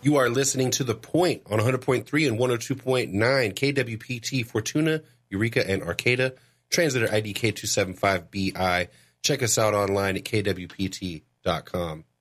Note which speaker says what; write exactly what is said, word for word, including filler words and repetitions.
Speaker 1: You are listening to The Point on one hundred point three and one oh two point nine K W P T Fortuna, Eureka, and Arcata. Translator I D K two seven five B I. Check us out online at K W P T dot com.